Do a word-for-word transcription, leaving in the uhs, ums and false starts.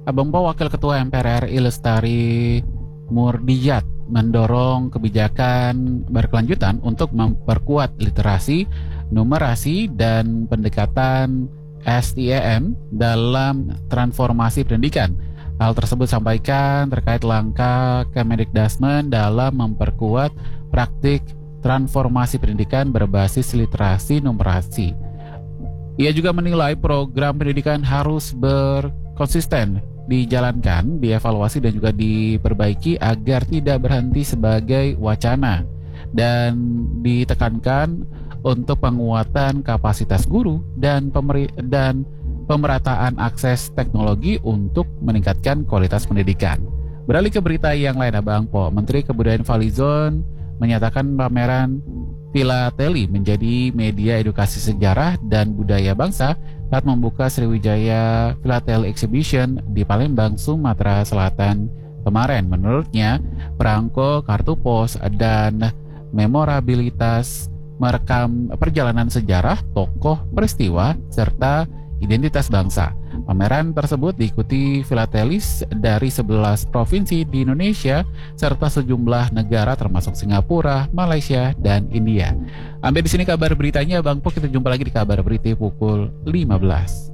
Abang Po, Wakil Ketua M P R R I Lestari Murdiyat mendorong kebijakan berkelanjutan untuk memperkuat literasi, numerasi, dan pendekatan S T E M dalam transformasi pendidikan. Hal tersebut disampaikan terkait langkah Kemendikbudristek dalam memperkuat praktik transformasi pendidikan berbasis literasi numerasi. Ia juga menilai program pendidikan harus berkonsisten dijalankan, dievaluasi, dan juga diperbaiki agar tidak berhenti sebagai wacana, dan ditekankan untuk penguatan kapasitas guru dan pemeri dan pemerataan akses teknologi untuk meningkatkan kualitas pendidikan. Beralih ke berita yang lain, Abang Po, Menteri Kebudayaan Fadlizon menyatakan pameran Filateli menjadi media edukasi sejarah dan budaya bangsa saat membuka Sriwijaya Philately Exhibition di Palembang, Sumatera Selatan kemarin. Menurutnya, perangko kartu pos dan memorabilitas merekam perjalanan sejarah, tokoh, peristiwa, serta identitas bangsa. Pameran tersebut diikuti filatelis dari sebelas provinsi di Indonesia serta sejumlah negara termasuk Singapura, Malaysia, dan India. Sampai di sini kabar beritanya, Bang Po. Kita jumpa lagi di kabar berita pukul lima belas.